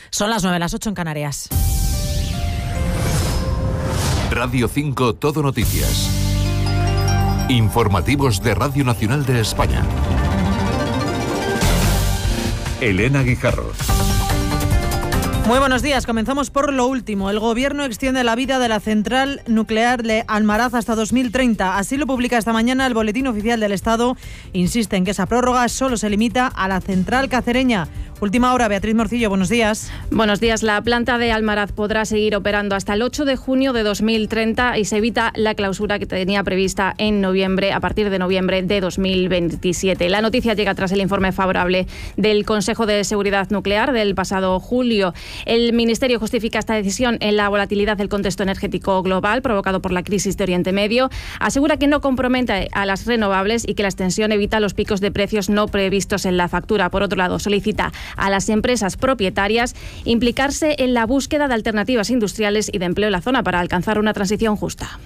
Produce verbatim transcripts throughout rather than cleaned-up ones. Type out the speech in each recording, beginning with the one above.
Son las nueve, las ocho en Canarias. Radio cinco Todo Noticias. Informativos de Radio Nacional de España. Elena Guijarro. Muy buenos días. Comenzamos por lo último. El Gobierno extiende la vida de la central nuclear de Almaraz hasta dos mil treinta. Así lo publica esta mañana el Boletín Oficial del Estado. Insiste en que esa prórroga solo se limita a la central cacereña. Última hora, Beatriz Morcillo, buenos días. Buenos días. La planta de Almaraz podrá seguir operando hasta el ocho de junio de dos mil treinta y se evita la clausura que tenía prevista en noviembre, a partir de noviembre de dos mil veintisiete. La noticia llega tras el informe favorable del Consejo de Seguridad Nuclear del pasado julio. El Ministerio justifica esta decisión en la volatilidad del contexto energético global provocado por la crisis de Oriente Medio. Asegura que no compromete a las renovables y que la extensión evita los picos de precios no previstos en la factura. Por otro lado, solicita a las empresas propietarias implicarse en la búsqueda de alternativas industriales y de empleo en la zona para alcanzar una transición justa.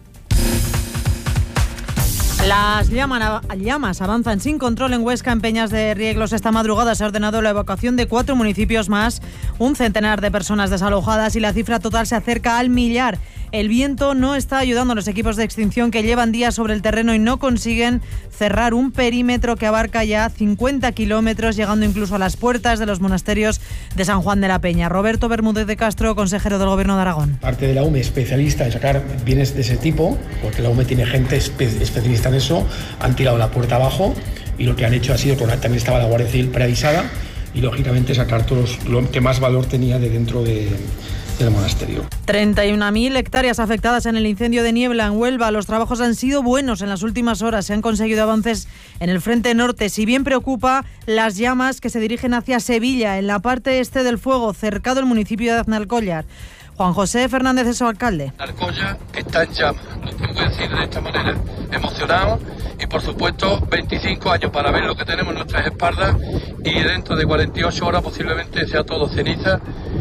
Las llamas avanzan sin control en Huesca, en Peñas de Rieglos. Esta madrugada se ha ordenado la evacuación de cuatro municipios más, un centenar de personas desalojadas y la cifra total se acerca al millar. El viento no está ayudando a los equipos de extinción que llevan días sobre el terreno y no consiguen cerrar un perímetro que abarca ya cincuenta kilómetros, llegando incluso a las puertas de los monasterios de San Juan de la Peña. Roberto Bermúdez de Castro, consejero del Gobierno de Aragón. Parte de la U M E especialista en sacar bienes de ese tipo, porque la U M E tiene gente espe- especialista en eso, han tirado la puerta abajo y lo que han hecho ha sido, porque también estaba la Guardia Civil preavisada, y lógicamente sacar todos lo que más valor tenía de dentro de... del monasterio. treinta y una mil hectáreas afectadas en el incendio de Niebla en Huelva. Los trabajos han sido buenos en las últimas horas. Se han conseguido avances en el frente norte. Si bien preocupa las llamas que se dirigen hacia Sevilla, en la parte este del fuego, cercado el municipio de Aznalcóllar. Juan José Fernández es su alcalde. Aznalcóllar está en llamas, lo tengo que decir de esta manera, emocionado y por supuesto veinticinco años para ver lo que tenemos en nuestras espaldas y dentro de cuarenta y ocho horas posiblemente sea todo ceniza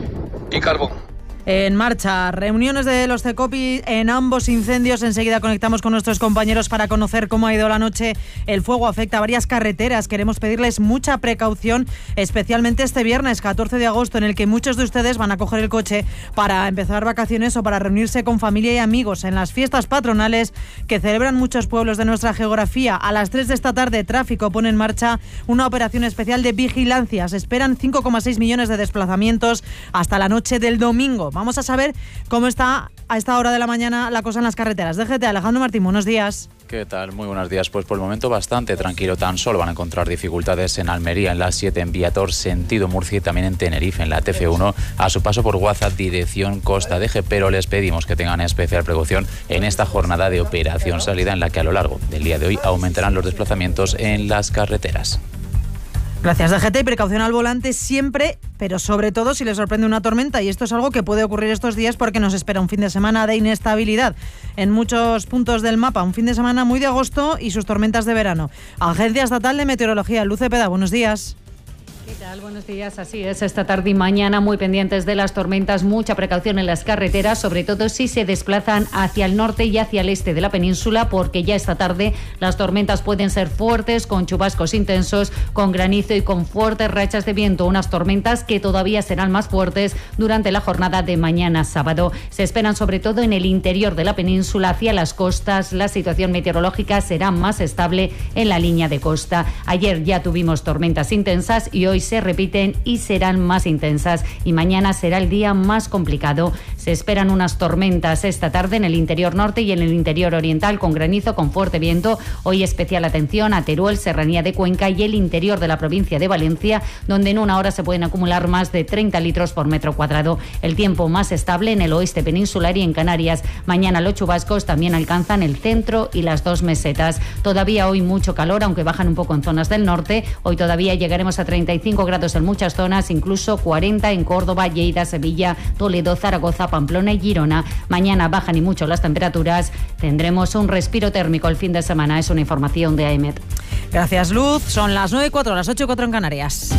y carbón. En marcha, reuniones de los CECOPI en ambos incendios. Enseguida conectamos con nuestros compañeros para conocer cómo ha ido la noche. El fuego afecta a varias carreteras. Queremos pedirles mucha precaución, especialmente este viernes catorce de agosto, en el que muchos de ustedes van a coger el coche para empezar vacaciones o para reunirse con familia y amigos en las fiestas patronales que celebran muchos pueblos de nuestra geografía. A las tres de esta tarde, Tráfico pone en marcha una operación especial de vigilancia. Se esperan cinco coma seis millones de desplazamientos hasta la noche del domingo. Vamos a saber cómo está a esta hora de la mañana la cosa en las carreteras. D G T, Alejandro Martín, buenos días. ¿Qué tal? Muy buenos días. Pues por el momento bastante tranquilo. Tan solo van a encontrar dificultades en Almería, en la siete, en Viator, sentido Murcia, y también en Tenerife, en la T F uno, a su paso por Guaza, dirección Costa de Eje. Pero les pedimos que tengan especial precaución en esta jornada de operación salida, en la que a lo largo del día de hoy aumentarán los desplazamientos en las carreteras. Gracias, D G T. Y precaución al volante siempre, pero sobre todo si les sorprende una tormenta. Y esto es algo que puede ocurrir estos días porque nos espera un fin de semana de inestabilidad en muchos puntos del mapa. Un fin de semana muy de agosto y sus tormentas de verano. Agencia Estatal de Meteorología, Luz Cepeda, buenos días. ¿Qué tal? Buenos días. Así es, esta tarde y mañana muy pendientes de las tormentas, mucha precaución en las carreteras, sobre todo si se desplazan hacia el norte y hacia el este de la península, porque ya esta tarde las tormentas pueden ser fuertes, con chubascos intensos, con granizo y con fuertes rachas de viento, unas tormentas que todavía serán más fuertes durante la jornada de mañana sábado. Se esperan sobre todo en el interior de la península, hacia las costas. La situación meteorológica será más estable en la línea de costa. Ayer ya tuvimos tormentas intensas y hoy se repiten y serán más intensas, y mañana será el día más complicado. Se esperan unas tormentas esta tarde en el interior norte y en el interior oriental, con granizo, con fuerte viento. Hoy especial atención a Teruel, Serranía de Cuenca y el interior de la provincia de Valencia, donde en una hora se pueden acumular más de treinta litros por metro cuadrado. El tiempo más estable en el oeste peninsular y en Canarias. Mañana los chubascos también alcanzan el centro y las dos mesetas. Todavía hoy mucho calor, aunque bajan un poco en zonas del norte. Hoy todavía llegaremos a treinta y cinco grados en muchas zonas, incluso cuarenta en Córdoba, Lleida, Sevilla, Toledo, Zaragoza, Pamplona y Girona. Mañana bajan y mucho las temperaturas. Tendremos un respiro térmico el fin de semana. Es una información de AEMET. Gracias, Luz. Son las nueve y cuatro, las ocho y cuatro en Canarias.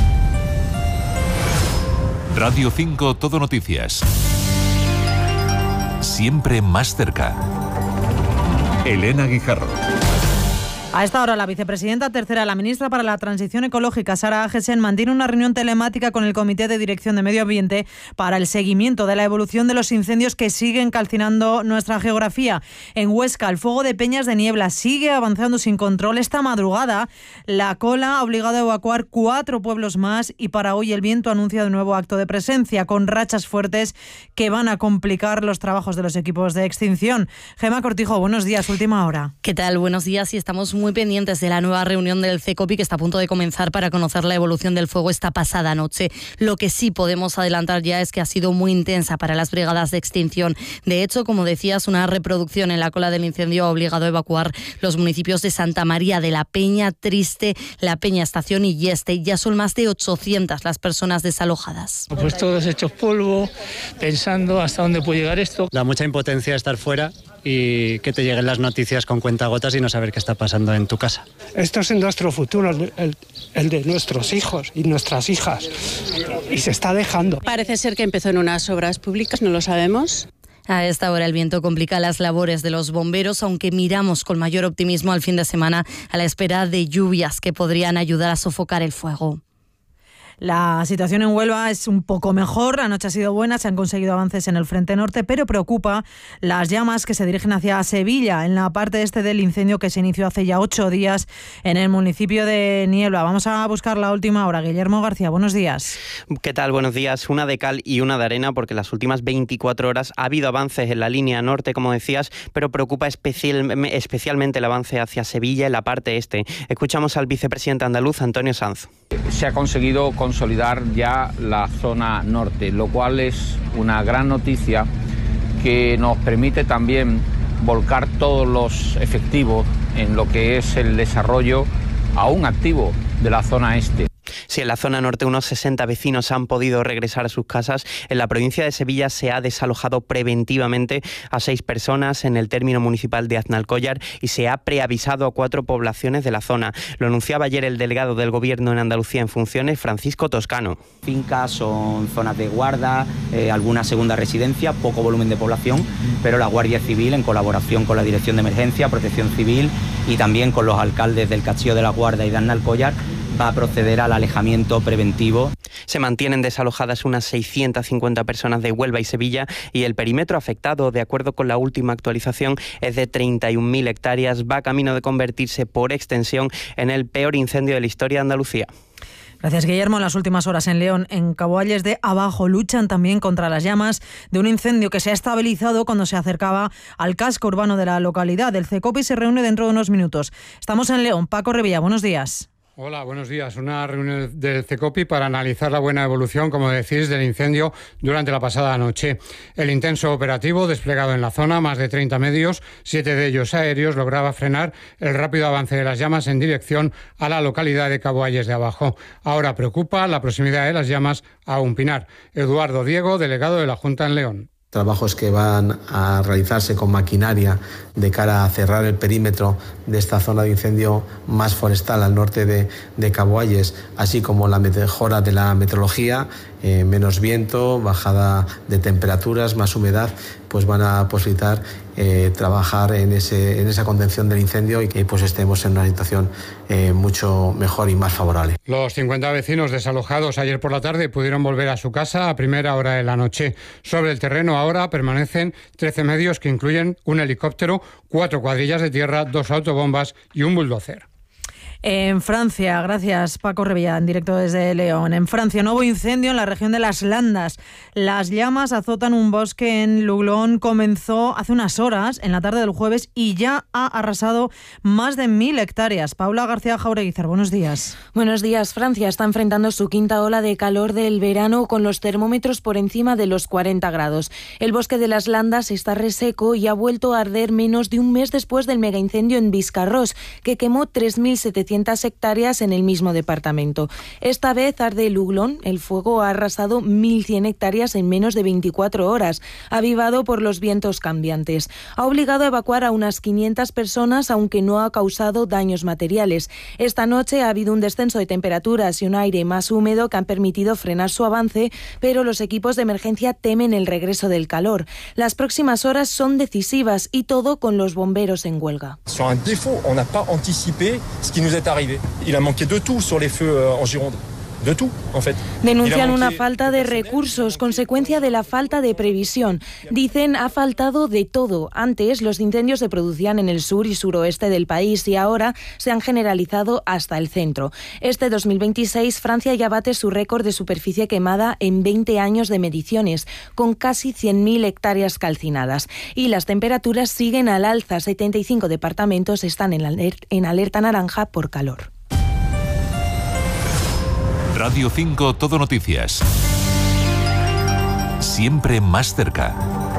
Radio cinco Todo Noticias. Siempre más cerca. Elena Guijarro. A esta hora, la vicepresidenta tercera, la ministra para la Transición Ecológica, Sara Agesen, mantiene una reunión telemática con el Comité de Dirección de Medio Ambiente para el seguimiento de la evolución de los incendios que siguen calcinando nuestra geografía. En Huesca, el fuego de Peñas de Niebla sigue avanzando sin control. Esta madrugada, la cola ha obligado a evacuar cuatro pueblos más y para hoy el viento anuncia de nuevo acto de presencia, con rachas fuertes que van a complicar los trabajos de los equipos de extinción. Gema Cortijo, buenos días, última hora. ¿Qué tal? Buenos días, y estamos muy pendientes de la nueva reunión del CECOPI que está a punto de comenzar para conocer la evolución del fuego esta pasada noche. Lo que sí podemos adelantar ya es que ha sido muy intensa para las brigadas de extinción. De hecho, como decías, una reproducción en la cola del incendio ha obligado a evacuar los municipios de Santa María de la Peña, Triste, La Peña Estación y Yeste. Ya son más de ochocientas las personas desalojadas. Pues todos hechos polvo, pensando hasta dónde puede llegar esto. Da mucha impotencia estar fuera y que te lleguen las noticias con cuentagotas y no saber qué está pasando en tu casa. Esto es nuestro futuro, el, el de nuestros hijos y nuestras hijas, y se está dejando. Parece ser que empezó en unas obras públicas, no lo sabemos. A esta hora el viento complica las labores de los bomberos, aunque miramos con mayor optimismo al fin de semana a la espera de lluvias que podrían ayudar a sofocar el fuego. La situación en Huelva es un poco mejor, la noche ha sido buena, se han conseguido avances en el frente norte, pero preocupa las llamas que se dirigen hacia Sevilla, en la parte este del incendio que se inició hace ya ocho días en el municipio de Niebla. Vamos a buscar la última hora. Guillermo García, buenos días. ¿Qué tal? Buenos días. Una de cal y una de arena, porque en las últimas veinticuatro horas ha habido avances en la línea norte, como decías, pero preocupa especial, especialmente el avance hacia Sevilla, en la parte este. Escuchamos al vicepresidente andaluz, Antonio Sanz. Se ha conseguido consolidar ya la zona norte, lo cual es una gran noticia que nos permite también volcar todos los efectivos en lo que es el desarrollo aún activo de la zona este. Sí, en la zona norte unos sesenta vecinos han podido regresar a sus casas. En la provincia de Sevilla se ha desalojado preventivamente a seis personas en el término municipal de Aznalcóllar y se ha preavisado a cuatro poblaciones de la zona. Lo anunciaba ayer el delegado del Gobierno en Andalucía en funciones, Francisco Toscano. Fincas son zonas de guarda, eh, alguna segunda residencia, poco volumen de población, pero la Guardia Civil, en colaboración con la Dirección de Emergencia, Protección Civil y también con los alcaldes del Castillo de la Guarda y de Aznalcóllar, va a proceder al alejamiento preventivo. Se mantienen desalojadas unas seiscientas cincuenta personas de Huelva y Sevilla y el perímetro afectado, de acuerdo con la última actualización, es de treinta y un mil hectáreas. Va camino de convertirse por extensión en el peor incendio de la historia de Andalucía. Gracias, Guillermo. En las últimas horas en León, en Caboalles de Abajo, luchan también contra las llamas de un incendio que se ha estabilizado cuando se acercaba al casco urbano de la localidad. El CECOPI se reúne dentro de unos minutos. Estamos en León. Paco Revilla, buenos días. Hola, buenos días. Una reunión del CECOPI para analizar la buena evolución, como decís, del incendio durante la pasada noche. El intenso operativo desplegado en la zona, más de treinta medios, siete de ellos aéreos, lograba frenar el rápido avance de las llamas en dirección a la localidad de Caboalles de Abajo. Ahora preocupa la proximidad de las llamas a un pinar. Eduardo Diego, delegado de la Junta en León. Trabajos que van a realizarse con maquinaria de cara a cerrar el perímetro de esta zona de incendio más forestal al norte de, de Caboalles, así como la mejora de la meteorología, eh, menos viento, bajada de temperaturas, más humedad, pues van a posibilitar eh, trabajar en, ese, en esa contención del incendio y que pues estemos en una situación eh, mucho mejor y más favorable. Los cincuenta vecinos desalojados ayer por la tarde pudieron volver a su casa a primera hora de la noche. Sobre el terreno ahora permanecen trece medios que incluyen un helicóptero, cuatro cuadrillas de tierra, dos autobombas y un bulldozer. En Francia, gracias Paco Revilla, en directo desde León. En Francia, nuevo incendio en la región de las Landas. Las llamas azotan un bosque en Luglón. Comenzó hace unas horas, en la tarde del jueves, y ya ha arrasado más de mil hectáreas. Paula García Jaureguizar, buenos días. Buenos días. Francia está enfrentando su quinta ola de calor del verano con los termómetros por encima de los cuarenta grados. El bosque de las Landas está reseco y ha vuelto a arder menos de un mes después del megaincendio en Biscarrosse, que quemó tres mil setecientos novecientas hectáreas en el mismo departamento. Esta vez arde el Uglón. El fuego ha arrasado mil cien hectáreas en menos de veinticuatro horas, avivado por los vientos cambiantes. Ha obligado a evacuar a unas quinientas personas, aunque no ha causado daños materiales. Esta noche ha habido un descenso de temperaturas y un aire más húmedo que han permitido frenar su avance, pero los equipos de emergencia temen el regreso del calor. Las próximas horas son decisivas y todo con los bomberos en huelga. Sur un défaut, on n'a pas anticipé ce qui nous est arrivé. Il a manqué de tout sur les feux en Gironde. De tout, en fait. Denuncian una falta de recursos, consecuencia de la falta de previsión. Dicen, ha faltado de todo. Antes los incendios se producían en el sur y suroeste del país y ahora se han generalizado hasta el centro. Este dos mil veintiséis, Francia ya bate su récord de superficie quemada en veinte años de mediciones, con casi cien mil hectáreas calcinadas. Y las temperaturas siguen al alza. setenta y cinco departamentos están en alerta, en alerta naranja por calor. Radio cinco Todo Noticias. Siempre más cerca.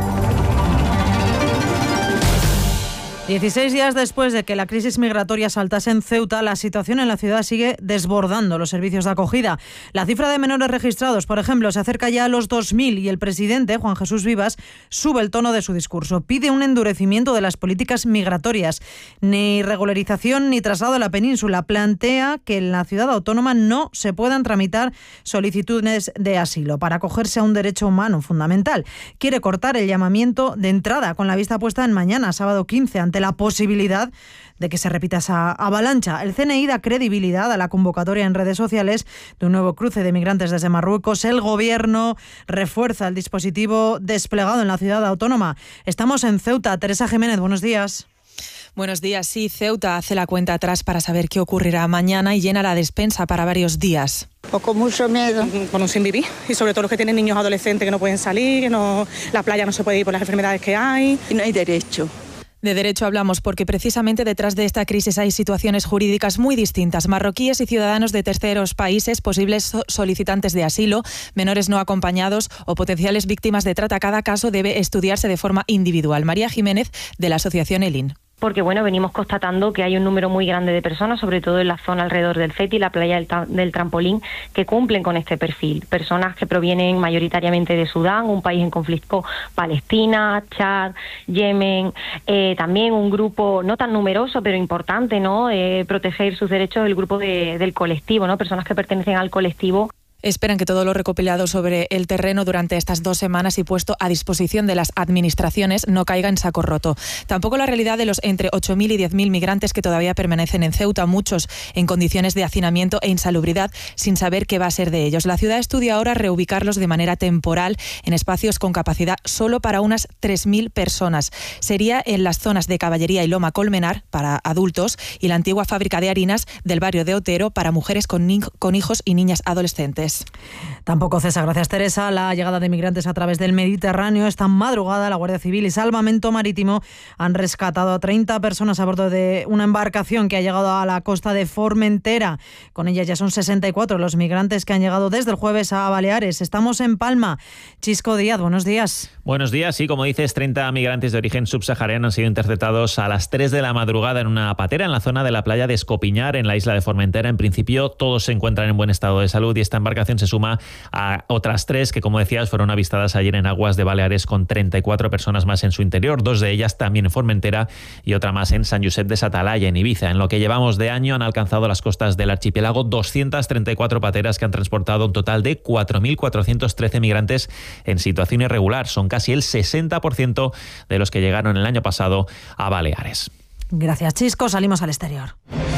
dieciséis días después de que la crisis migratoria saltase en Ceuta, la situación en la ciudad sigue desbordando los servicios de acogida. La cifra de menores registrados, por ejemplo, se acerca ya a los dos mil y el presidente, Juan Jesús Vivas, sube el tono de su discurso. Pide un endurecimiento de las políticas migratorias. Ni regularización ni traslado a la península. Plantea que en la ciudad autónoma no se puedan tramitar solicitudes de asilo para acogerse a un derecho humano fundamental. Quiere cortar el llamamiento de entrada con la vista puesta en mañana, sábado quince, ante la posibilidad de que se repita esa avalancha. El C N I da credibilidad a la convocatoria en redes sociales de un nuevo cruce de migrantes desde Marruecos. El Gobierno refuerza el dispositivo desplegado en la ciudad autónoma. Estamos en Ceuta. Teresa Jiménez, buenos días. Buenos días. Sí, Ceuta hace la cuenta atrás para saber qué ocurrirá mañana y llena la despensa para varios días. O con mucho miedo. Con un sin vivir. Y sobre todo los que tienen niños adolescentes que no pueden salir, que no, la playa no se puede ir por las enfermedades que hay. Y no hay derecho. De derecho hablamos porque precisamente detrás de esta crisis hay situaciones jurídicas muy distintas. Marroquíes y ciudadanos de terceros países, posibles solicitantes de asilo, menores no acompañados o potenciales víctimas de trata. Cada caso debe estudiarse de forma individual. María Jiménez, de la asociación ELIN. Porque bueno, venimos constatando que hay un número muy grande de personas, sobre todo en la zona alrededor del Feti y la playa del, del Trampolín, que cumplen con este perfil. Personas que provienen mayoritariamente de Sudán, un país en conflicto, Palestina, Chad, Yemen, eh, también un grupo no tan numeroso, pero importante, ¿no? Eh, proteger sus derechos, el grupo de, del colectivo, ¿no? Personas que pertenecen al colectivo. Esperan que todo lo recopilado sobre el terreno durante estas dos semanas y puesto a disposición de las administraciones no caiga en saco roto. Tampoco la realidad de los entre ocho mil y diez mil migrantes que todavía permanecen en Ceuta, muchos en condiciones de hacinamiento e insalubridad, sin saber qué va a ser de ellos. La ciudad estudia ahora reubicarlos de manera temporal en espacios con capacidad solo para unas tres mil personas. Sería en las zonas de Caballería y Loma Colmenar para adultos y la antigua fábrica de harinas del barrio de Otero para mujeres con, ni- con hijos y niñas adolescentes. Tampoco cesa, gracias Teresa, la llegada de migrantes a través del Mediterráneo. Esta madrugada la Guardia Civil y Salvamento Marítimo han rescatado a treinta personas a bordo de una embarcación que ha llegado a la costa de Formentera. Con ella ya son sesenta y cuatro los migrantes que han llegado desde el jueves a Baleares. Estamos en Palma. Chisco Díaz, buenos días. Buenos días, sí, como dices, treinta migrantes de origen subsahariano han sido interceptados a las tres de la madrugada en una patera en la zona de la playa de Escopiñar, en la isla de Formentera. En principio, todos se encuentran en buen estado de salud y esta embarcación se suma a otras tres que, como decías, fueron avistadas ayer en aguas de Baleares con treinta y cuatro personas más en su interior, dos de ellas también en Formentera y otra más en San Josep de Satalaya, en Ibiza. En lo que llevamos de año han alcanzado las costas del archipiélago doscientas treinta y cuatro pateras que han transportado un total de cuatro mil cuatrocientos trece migrantes en situación irregular. Son casi el sesenta por ciento de los que llegaron el año pasado a Baleares. Gracias, Chisco. Salimos al exterior.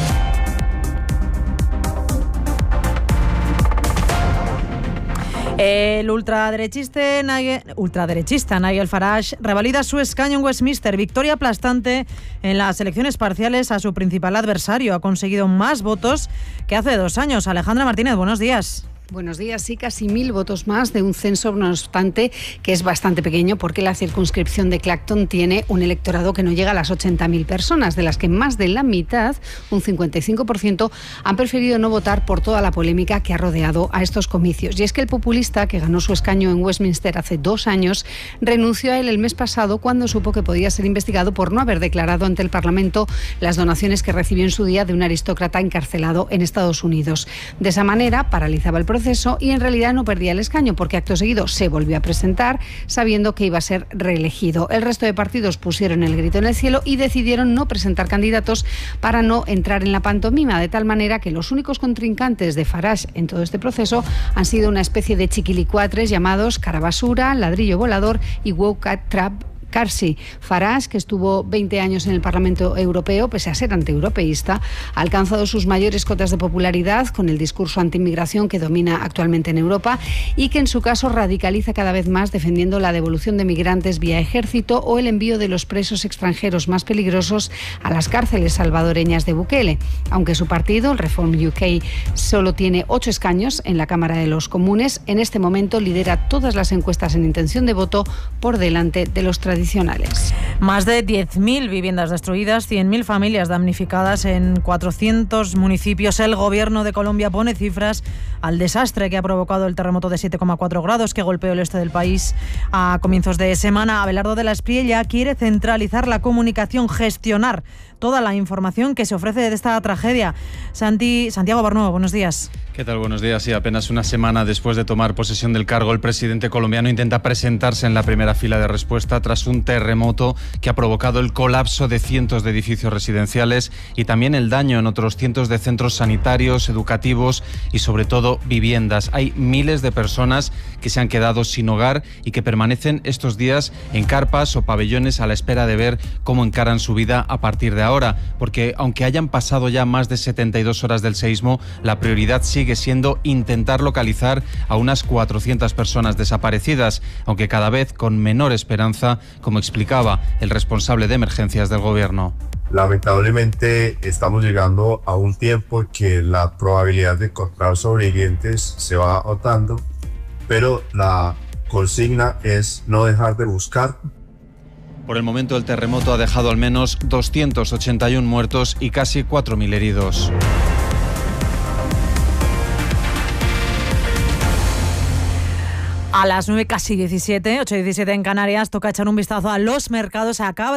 El ultraderechista Nigel, ultraderechista Nigel Farage revalida su escaño en Westminster. Victoria aplastante en las elecciones parciales a su principal adversario. Ha conseguido más votos que hace dos años. Alejandra Martínez, buenos días. Buenos días. Sí, casi mil votos más de un censo, no obstante, que es bastante pequeño porque la circunscripción de Clacton tiene un electorado que no llega a las ochenta mil personas, de las que más de la mitad, un cincuenta y cinco por ciento, han preferido no votar por toda la polémica que ha rodeado a estos comicios. Y es que el populista, que ganó su escaño en Westminster hace dos años, renunció a él el mes pasado cuando supo que podía ser investigado por no haber declarado ante el Parlamento las donaciones que recibió en su día de un aristócrata encarcelado en Estados Unidos. De esa manera, paralizaba el proceso y en realidad no perdía el escaño porque acto seguido se volvió a presentar sabiendo que iba a ser reelegido. El resto de partidos pusieron el grito en el cielo y decidieron no presentar candidatos para no entrar en la pantomima, de tal manera que los únicos contrincantes de Farage en todo este proceso han sido una especie de chiquilicuatres llamados Carabasura, Ladrillo Volador y Wowcat Trap Carsey. Farage, que estuvo veinte años en el Parlamento Europeo, pese a ser antieuropeísta, ha alcanzado sus mayores cotas de popularidad con el discurso antiinmigración que domina actualmente en Europa y que en su caso radicaliza cada vez más defendiendo la devolución de migrantes vía ejército o el envío de los presos extranjeros más peligrosos a las cárceles salvadoreñas de Bukele. Aunque su partido, el Reform U K, solo tiene ocho escaños en la Cámara de los Comunes, en este momento lidera todas las encuestas en intención de voto por delante de los tradicionales. Más de diez mil viviendas destruidas, cien mil familias damnificadas en cuatrocientos municipios. El Gobierno de Colombia pone cifras al desastre que ha provocado el terremoto de siete coma cuatro grados que golpeó el este del país a comienzos de semana. Abelardo de la Espriella quiere centralizar la comunicación, gestionar toda la información que se ofrece de esta tragedia. Santi, Santiago Barnuevo, buenos días. ¿Qué tal? Buenos días. Sí, apenas una semana después de tomar posesión del cargo, el presidente colombiano intenta presentarse en la primera fila de respuesta tras un terremoto que ha provocado el colapso de cientos de edificios residenciales y también el daño en otros cientos de centros sanitarios, educativos y sobre todo viviendas. Hay miles de personas que se han quedado sin hogar y que permanecen estos días en carpas o pabellones a la espera de ver cómo encaran su vida a partir de ahora, porque aunque hayan pasado ya más de setenta y dos horas del seísmo, la prioridad sigue sigue siendo intentar localizar a unas cuatrocientas personas desaparecidas, aunque cada vez con menor esperanza, como explicaba el responsable de emergencias del gobierno. Lamentablemente estamos llegando a un tiempo en que la probabilidad de encontrar sobrevivientes se va agotando, pero la consigna es no dejar de buscar. Por el momento el terremoto ha dejado al menos doscientos ochenta y uno muertos y casi cuatro mil heridos. A las nueve casi diecisiete, ocho y diecisiete en Canarias, toca echar un vistazo a los mercados. Acaba